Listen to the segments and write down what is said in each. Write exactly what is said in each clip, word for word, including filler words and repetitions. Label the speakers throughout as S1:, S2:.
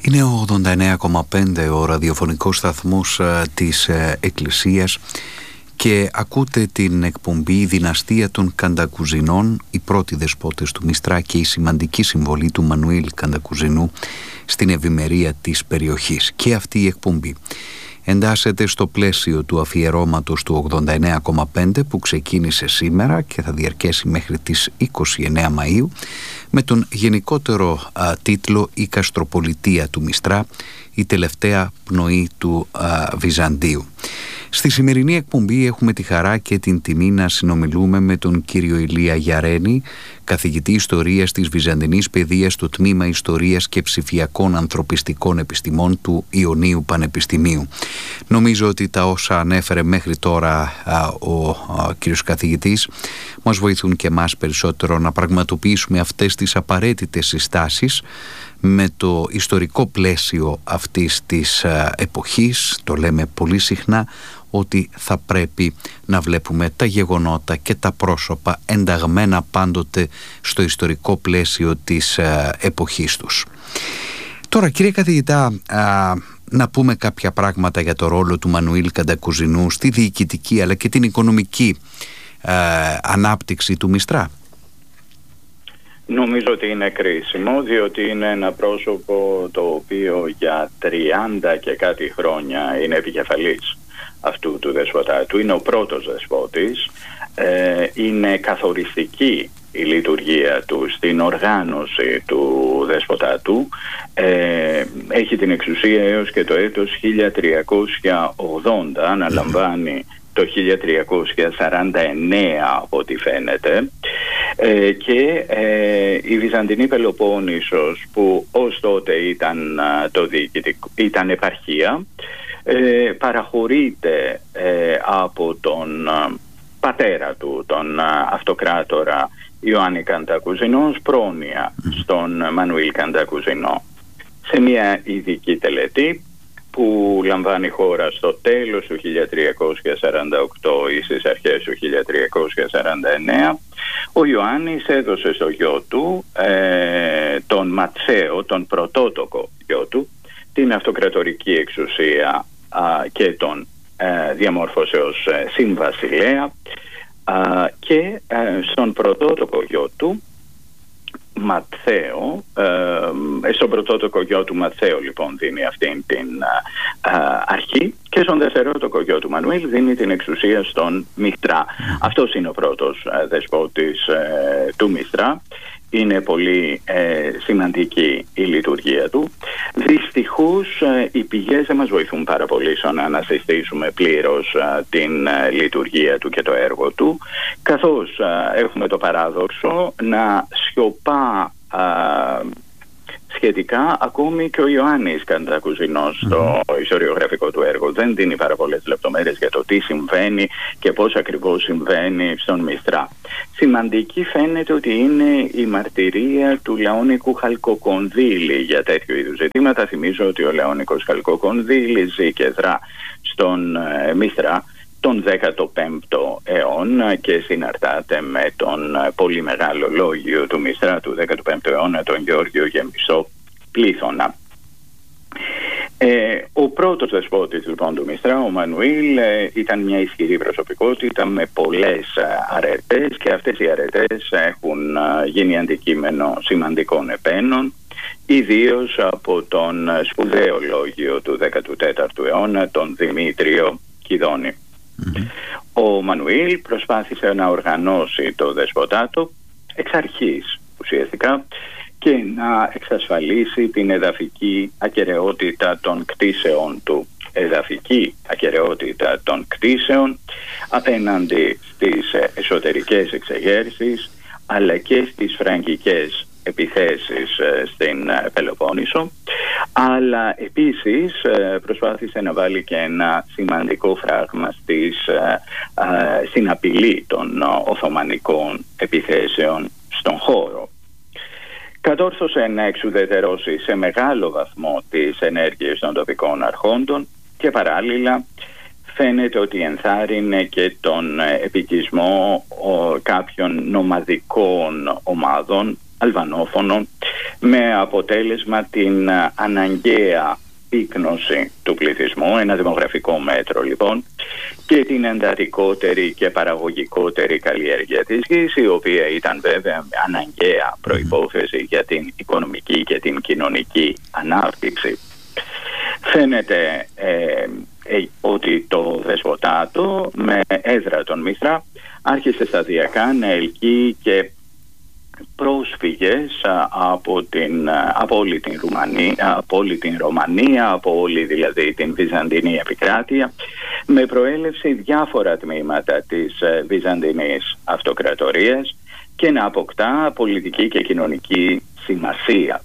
S1: Είναι ο ογδόντα εννέα κόμμα πέντε ο ραδιοφωνικός σταθμός της Εκκλησίας και ακούτε την εκπομπή «Δυναστεία των Καντακουζινών», οι πρώτοι δεσπότες του Μιστρά και η σημαντική συμβολή του Μανουήλ Καντακουζινού στην ευημερία της περιοχής. Και αυτή η εκπομπή εντάσσεται στο πλαίσιο του αφιερώματος του ογδόντα εννέα κόμμα πέντε που ξεκίνησε σήμερα και θα διαρκέσει μέχρι τις είκοσι εννέα Μαΐου με τον γενικότερο α, τίτλο «Η Καστροπολιτεία του Μιστρά, η τελευταία πνοή του α, Βυζαντίου». Στη σημερινή εκπομπή έχουμε τη χαρά και την τιμή να συνομιλούμε με τον κύριο Ηλία Γιαρένη, καθηγητή Ιστορίας της Βυζαντινής Παιδείας στο Τμήμα Ιστορίας και Ψηφιακών Ανθρωπιστικών Επιστημών του Ιωνίου Πανεπιστημίου. Νομίζω ότι τα όσα ανέφερε μέχρι τώρα α, ο α, κύριος καθηγητής μας βοηθούν και εμάς περισσότερο να πραγματοποιήσουμε αυτές τις απαραίτητες συστάσεις με το ιστορικό πλαίσιο αυτής της α, εποχής. Το λέμε πολύ συχνά ότι θα πρέπει να βλέπουμε τα γεγονότα και τα πρόσωπα ενταγμένα πάντοτε στο ιστορικό πλαίσιο της ε, εποχής τους. Τώρα, κύριε καθηγητά, α, να πούμε κάποια πράγματα για το ρόλο του Μανουήλ Καντακουζινού στη διοικητική αλλά και την οικονομική ε, ανάπτυξη του Μιστρά.
S2: Νομίζω ότι είναι κρίσιμο, διότι είναι ένα πρόσωπο το οποίο για τριάντα και κάτι χρόνια είναι επικεφαλής αυτού του δεσποτάτου. Είναι ο πρώτος δεσπότης, ε, είναι καθοριστική η λειτουργία του στην οργάνωση του δεσποτάτου, ε, έχει την εξουσία έως και το έτος χίλια τριακόσια ογδόντα, αναλαμβάνει το χίλια τριακόσια σαράντα εννέα από ό,τι φαίνεται, ε, και ε, η Βυζαντινή Πελοπόννησος, που ως τότε ήταν, το διοικητικό, ήταν επαρχία, Ε, παραχωρείται ε, από τον α, πατέρα του, τον α, αυτοκράτορα Ιωάννη Καντακουζινό, ως πρόνοια στον Μανουήλ Καντακουζινό, σε μια ειδική τελετή που λαμβάνει χώρα στο τέλος του χίλια τριακόσια σαράντα οκτώ ή στις αρχές του χίλια τριακόσια σαράντα εννέα. Ο Ιωάννης έδωσε στο γιο του, ε, τον Ματσαίο, τον πρωτότοκο γιο του, την αυτοκρατορική εξουσία α, και τον ε, διαμόρφωσε ως ε, συμβασιλέα, α, και ε, στον πρωτότοκο γιο του Ματθαίο, ε, στον πρωτότοκο γιο του Ματθαίο λοιπόν δίνει αυτήν την α, α, αρχή, και στον δευτερότοκο γιο του Μανουήλ δίνει την εξουσία στον Μιστρά. Αυτός είναι ο πρώτος ε, δεσπότης ε, του Μιστρά. Είναι πολύ ε, σημαντική η λειτουργία του. Δυστυχώς ε, οι πηγές δεν μας βοηθούν πάρα πολύ στο να ανασυστήσουμε πλήρως ε, την ε, λειτουργία του και το έργο του, καθώς ε, έχουμε το παράδοξο να σιωπά ε, σχετικά ακόμη και ο Ιωάννης Καντακουζινός στο mm-hmm. ιστοριογραφικό του έργο. Δεν δίνει πάρα πολλές λεπτομέρειες για το τι συμβαίνει και πώς ακριβώς συμβαίνει στον Μιστρά. Σημαντική φαίνεται ότι είναι η μαρτυρία του Λεόνικου Χαλκοκονδύλη για τέτοιου είδους ζητήματα. Θυμίζω ότι ο Λεόνικος Χαλκοκονδύλης ζει και δρά στον ε, Μιστρά τον δέκατο πέμπτο αιώνα και συναρτάται με τον πολύ μεγάλο λόγιο του Μιστρά του δέκατου πέμπτου αιώνα, τον Γεώργιο Γεμισό Πλήθωνα. Ε, ο πρώτος δεσπότης λοιπόν του Μιστρά, ο Μανουήλ, ε, ήταν μια ισχυρή προσωπικότητα με πολλές ε, αρετές, και αυτές οι αρετές έχουν ε, γίνει αντικείμενο σημαντικών επένων, ιδίως από τον σπουδαίο λόγιο του δέκατου τέταρτου αιώνα, τον Δημήτριο Κιδώνη. Mm-hmm. Ο Μανουήλ προσπάθησε να οργανώσει το δεσποτάτο εξ αρχής ουσιαστικά και να εξασφαλίσει την εδαφική ακεραιότητα των κτήσεων του. Εδαφική ακεραιότητα των κτήσεων απέναντι στις εσωτερικές εξεγέρσεις αλλά και στις φραγκικές επιθέσεις στην Πελοπόννησο, αλλά επίσης προσπάθησε να βάλει και ένα σημαντικό φράγμα στις, στην απειλή των Οθωμανικών επιθέσεων στον χώρο. Κατόρθωσε να εξουδετερώσει σε μεγάλο βαθμό τις ενέργειες των τοπικών αρχόντων και παράλληλα φαίνεται ότι ενθάρρυνε και τον επικισμό κάποιων νομαδικών ομάδων αλβανόφωνων, με αποτέλεσμα την αναγκαία πύκνωση του πληθυσμού, ένα δημογραφικό μέτρο λοιπόν, και την εντατικότερη και παραγωγικότερη καλλιέργεια της γης, η οποία ήταν βέβαια αναγκαία προϋπόθεση για την οικονομική και την κοινωνική ανάπτυξη. Φαίνεται ε, ε, ότι το Δεσποτάτο με έδρα τον Μήθρα άρχισε σταδιακά να ελκύει και πρόσφυγες από, την, από, όλη την Ρουμανία, από όλη την Ρωμανία, από όλη δηλαδή την Βυζαντινή επικράτεια, με προέλευση διάφορα τμήματα της Βυζαντινής Αυτοκρατορίας και να αποκτά πολιτική και κοινωνική σημασία.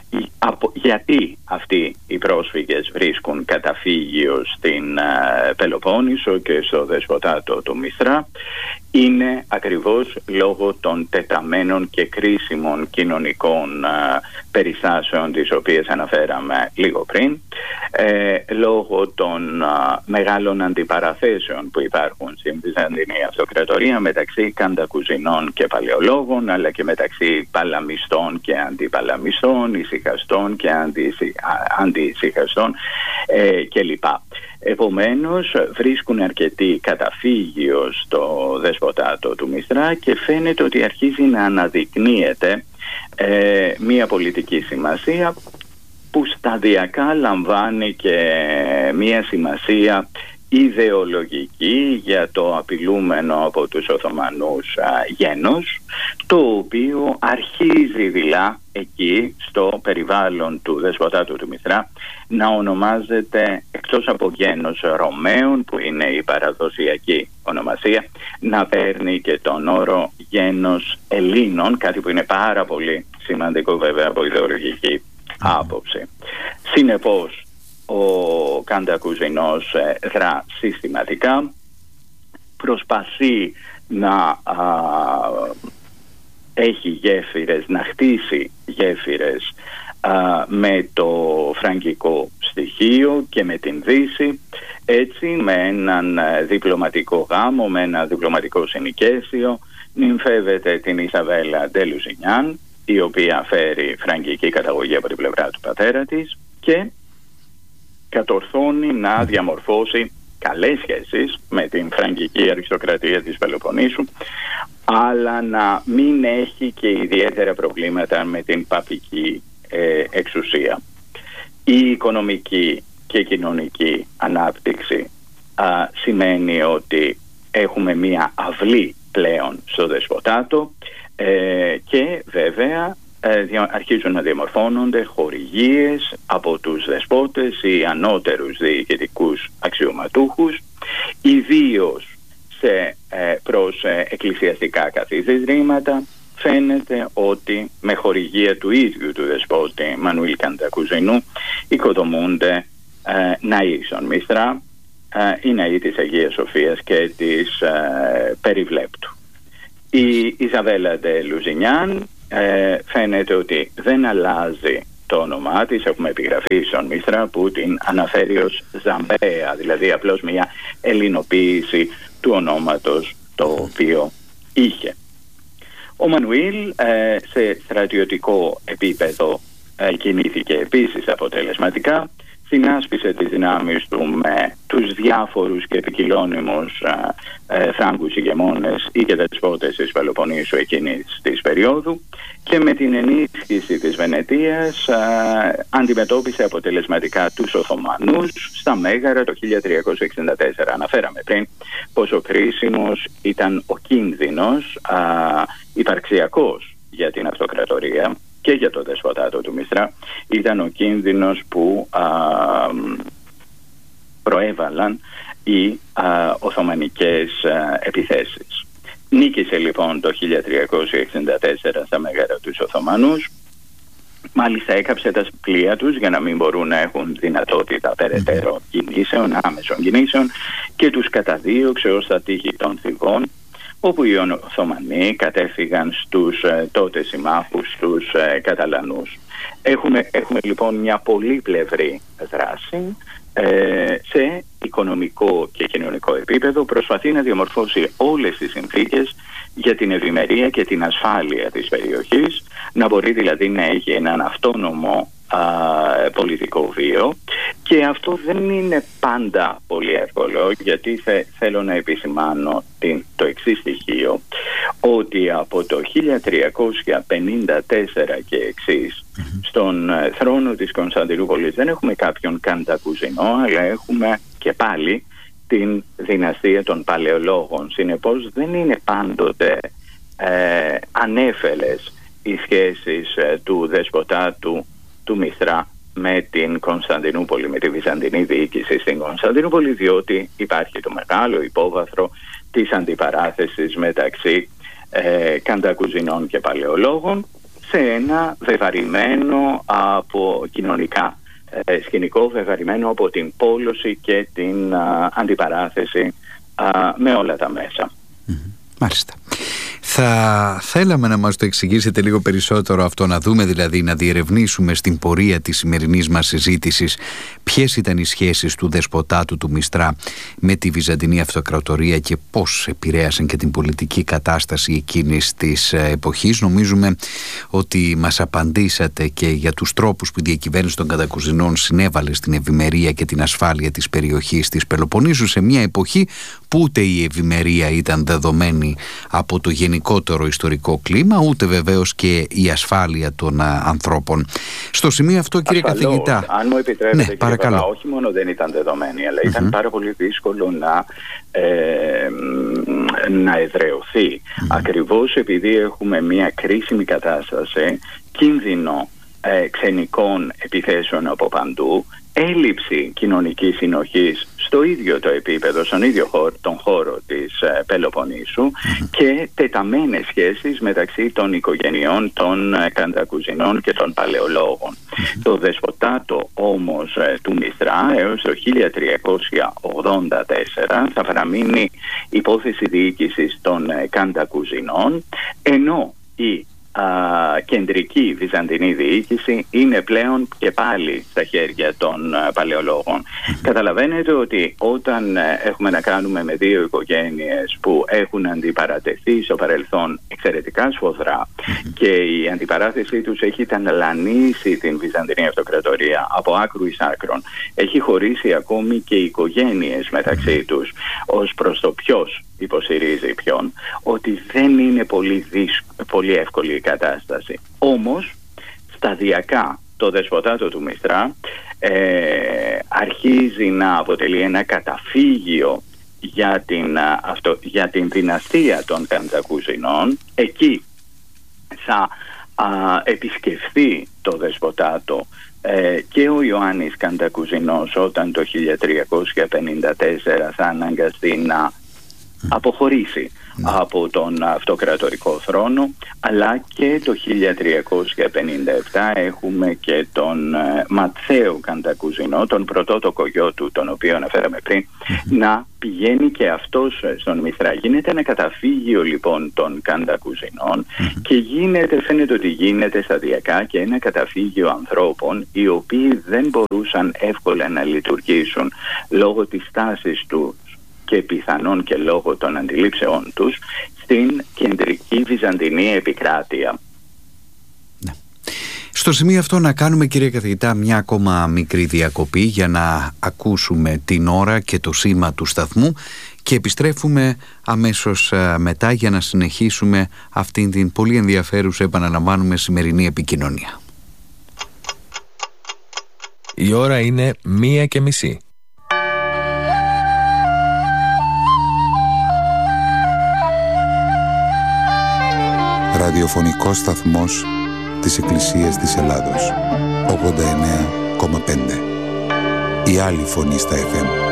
S2: Γιατί αυτοί οι πρόσφυγες βρίσκουν καταφύγιο στην uh, Πελοπόννησο και στο Δεσποτάτο του Μήθρα? Είναι ακριβώς λόγω των τεταμένων και κρίσιμων κοινωνικών uh, περιστάσεων, τις οποίες αναφέραμε λίγο πριν, ε, λόγω των uh, μεγάλων αντιπαραθέσεων που υπάρχουν στην Βυζαντινή Αυτοκρατορία μεταξύ καντακουζινών και παλαιολόγων, αλλά και μεταξύ παλαμιστών και αντιπαλαμιστών, ησυχαστών και αντιησυχαστών ε, κλπ. Επομένως βρίσκουν αρκετή καταφύγιο στο Δεσποτάτο του Μήθρα και φαίνεται ότι αρχίζει να αναδεικνύεται ε, μια πολιτική σημασία που σταδιακά λαμβάνει και μια σημασία ιδεολογική για το απειλούμενο από τους Οθωμανούς α, γένος, το οποίο αρχίζει δειλά εκεί στο περιβάλλον του Δεσποτάτου του Μήθρα να ονομάζεται, εκτός από γένος Ρωμαίων που είναι η παραδοσιακή ονομασία, να παίρνει και τον όρο γένος Ελλήνων, κάτι που είναι πάρα πολύ σημαντικό βέβαια από ιδεολογική άποψη. Συνεπώς ο Καντακουζινός δρά συστηματικά, προσπαθεί να α, έχει γέφυρες, να χτίσει γέφυρες α, με το φραγκικό στοιχείο και με την Δύση, έτσι με έναν διπλωματικό γάμο, με ένα διπλωματικό συνοικέσιο νυμφεύεται την Ισαβέλα ντε Λουζινιάν, η οποία φέρει φραγκική καταγωγή από την πλευρά του πατέρα της και κατορθώνει να διαμορφώσει καλές σχέσεις με την φραγκική αριστοκρατία της Πελοποννήσου, αλλά να μην έχει και ιδιαίτερα προβλήματα με την παπική ε, εξουσία. Η οικονομική και κοινωνική ανάπτυξη α, σημαίνει ότι έχουμε μία αυλή πλέον στο Δεσποτάτο ε, και βέβαια αρχίζουν να διαμορφώνονται χορηγίες από τους δεσπότες ή ανώτερους διοικητικούς αξιωματούχους, ιδίως σε, προς εκκλησιαστικά καθιδρύματα. Φαίνεται ότι με χορηγία του ίδιου του δεσπότη Μανουήλ Καντακουζινού οικοδομούνται ε, ναοί στον Μήθρα, ε, οι ναοί της Αγίας Σοφίας και της ε, Περιβλέπτου. Η Ιζαβέλα ντε Λουζινιάν Ε, φαίνεται ότι δεν αλλάζει το όνομά της, έχουμε επιγραφή στον Μήθρα που την αναφέρει ως Ζαμπέα, δηλαδή απλώς μια ελληνοποίηση του ονόματος το οποίο είχε. Ο Μανουήλ ε, σε στρατιωτικό επίπεδο ε, κινήθηκε επίσης αποτελεσματικά, συνάσπισε τις δυνάμεις του με τους διάφορους και ποικιλώνυμους ε, Φράγκους ηγεμόνες ή και δεσπότες της Πελοποννήσου εκείνης της περίοδου και με την ενίσχυση της Βενετίας ε, αντιμετώπισε αποτελεσματικά τους Οθωμανούς στα Μέγαρα το χίλια τριακόσια εξήντα τέσσερα. Αναφέραμε πριν πόσο κρίσιμος ήταν ο κίνδυνος ε, υπαρξιακός για την αυτοκρατορία και για το Δεσποτάτο του Μήθρα. Ήταν ο κίνδυνος που α, προέβαλαν οι α, Οθωμανικές α, επιθέσεις. Νίκησε λοιπόν το χίλια τριακόσια εξήντα τέσσερα στα Μέγαρα τους Οθωμανούς, μάλιστα έκαψε τα πλοία τους για να μην μπορούν να έχουν δυνατότητα περαιτέρω κινήσεων, άμεσων κινήσεων, και τους καταδίωξε ως τα τείχη των Θηβών, όπου οι Οθωμανοί κατέφυγαν στους ε, τότε συμμάχους, τους ε, Καταλανούς. Έχουμε, έχουμε λοιπόν μια πολύπλευρη δράση σε οικονομικό και κοινωνικό επίπεδο προσπαθεί να διαμορφώσει όλες τις συνθήκες για την ευημερία και την ασφάλεια της περιοχής, να μπορεί δηλαδή να έχει έναν αυτόνομο α, πολιτικό βίο, και αυτό δεν είναι πάντα πολύ εύκολο, γιατί θε, θέλω να επισημάνω την, το εξής στοιχείο, ότι από το χίλια τριακόσια πενήντα τέσσερα και εξής στον θρόνο της Κωνσταντινούπολης δεν έχουμε κάποιον Καντακουζινό, αλλά έχουμε και πάλι την δυναστεία των Παλαιολόγων. Συνεπώς δεν είναι πάντοτε ε, ανέφελες οι σχέσεις ε, του δεσποτάτου του Μηθρά με την Κωνσταντινούπολη, με τη Βυζαντινή διοίκηση στην Κωνσταντινούπολη, διότι υπάρχει το μεγάλο υπόβαθρο της αντιπαράθεσης μεταξύ ε, Καντακουζινών και Παλαιολόγων σε ένα βεβαρημένο από κοινωνικά ε, σκηνικό, βεβαρημένο από την πόλωση και την α, αντιπαράθεση α, με όλα τα μέσα.
S1: Mm-hmm. Μάλιστα. Θα θέλαμε να μας το εξηγήσετε λίγο περισσότερο αυτό, να δούμε δηλαδή, να διερευνήσουμε στην πορεία της σημερινής μας συζήτησης ποιες ήταν οι σχέσεις του δεσποτάτου του Μιστρά με τη Βυζαντινή Αυτοκρατορία και πώς επηρέασαν και την πολιτική κατάσταση εκείνης της εποχής. Νομίζουμε ότι μας απαντήσατε και για τους τρόπους που η διακυβέρνηση των Καντακουζινών συνέβαλε στην ευημερία και την ασφάλεια της περιοχής της Πελοποννήσου σε μια εποχή που ούτε η ευημερία ήταν δεδομένη από το γενικότερο ιστορικό κλίμα, ούτε βεβαίως και η ασφάλεια των α, ανθρώπων. Στο σημείο αυτό, κύριε
S2: Ασφαλώς,
S1: καθηγητά,
S2: αν μου επιτρέπετε,
S1: ναι,
S2: κύριε
S1: παρακαλώ.
S2: Παπά, όχι μόνο δεν ήταν δεδομένη, αλλά ήταν mm-hmm. πάρα πολύ δύσκολο να, ε, να εδραιωθεί. Mm-hmm. Ακριβώς επειδή έχουμε μια κρίσιμη κατάσταση, κίνδυνο ε, ξενικών επιθέσεων από παντού, έλλειψη κοινωνικής συνοχής στο ίδιο το επίπεδο, στον ίδιο χώρο, τον χώρο της ε, Πελοποννήσου, mm-hmm. και τεταμένες σχέσεις μεταξύ των οικογενειών των ε, Καντακουζινών και των Παλαιολόγων. Mm-hmm. Το δεσποτάτο όμως ε, του Μηθρά έως το χίλια τριακόσια ογδόντα τέσσερα θα παραμείνει υπόθεση διοίκησης των ε, Καντακουζινών, ενώ η Uh, κεντρική βυζαντινή διοίκηση είναι πλέον και πάλι στα χέρια των uh, Παλαιολόγων. Mm-hmm. Καταλαβαίνετε ότι όταν uh, έχουμε να κάνουμε με δύο οικογένειες που έχουν αντιπαρατεθεί στο παρελθόν εξαιρετικά σφοδρά, mm-hmm. και η αντιπαράθεσή τους έχει ταλανίσει την Βυζαντινή Αυτοκρατορία από άκρου εις άκρον, έχει χωρίσει ακόμη και οι οικογένειες μεταξύ τους ως προς το ποιος υποστηρίζει ποιον, ότι δεν είναι πολύ, δύσκ, πολύ εύκολη η κατάσταση. Όμως, σταδιακά το δεσποτάτο του Μιστρά ε, αρχίζει να αποτελεί ένα καταφύγιο για την, αυτό, για την δυναστεία των Καντακουζινών. Εκεί θα α, επισκεφθεί το δεσποτάτο ε, και ο Ιωάννης Καντακουζινός, όταν το χίλια τριακόσια πενήντα τέσσερα θα αναγκαστεί να αποχωρήσει mm. από τον αυτοκρατορικό θρόνο, αλλά και το χίλια τριακόσια πενήντα επτά έχουμε και τον ε, Ματθαίο Καντακουζινό, τον πρωτότοκο γιο του, τον οποίο αναφέραμε πριν, mm-hmm. να πηγαίνει και αυτός στον Μηθρά. Γίνεται ένα καταφύγιο λοιπόν των Καντακουζινών mm-hmm. και γίνεται, φαίνεται ότι γίνεται σταδιακά και ένα καταφύγιο ανθρώπων οι οποίοι δεν μπορούσαν εύκολα να λειτουργήσουν λόγω της τάσης του και πιθανόν και λόγω των αντιλήψεών τους στην κεντρική βυζαντινή επικράτεια.
S1: Ναι. Στο σημείο αυτό να κάνουμε, κύριε καθηγητά, μια ακόμα μικρή διακοπή για να ακούσουμε την ώρα και το σήμα του σταθμού και επιστρέφουμε αμέσως μετά για να συνεχίσουμε αυτήν την πολύ ενδιαφέρουσα, επαναλαμβάνουμε, σημερινή επικοινωνία.
S3: Η ώρα είναι μία και μισή.
S4: Ραδιοφωνικός σταθμός της Εκκλησίας της Ελλάδος, ογδόντα εννέα κόμμα πέντε. Η άλλη φωνή στα εφ εμ.